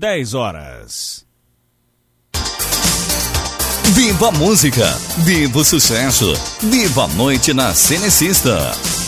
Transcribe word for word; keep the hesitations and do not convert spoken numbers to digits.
dez horas. Viva a música, viva o sucesso, viva a noite na Cenecista.